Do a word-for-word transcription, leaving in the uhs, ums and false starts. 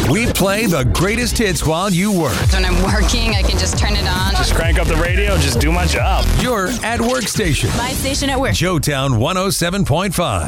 We play the greatest hits while you work. When I'm working, I can just turn it on. Just crank up the radio, just do my job. You're at Workstation. My station at work. Joetown one oh seven point five.